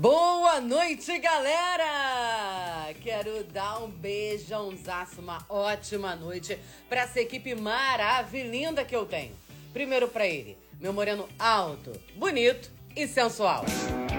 Boa noite, galera! Quero dar um beijãozaço, uma ótima noite pra essa equipe maravilhosa que eu tenho. Primeiro pra ele, meu moreno alto, bonito e sensual.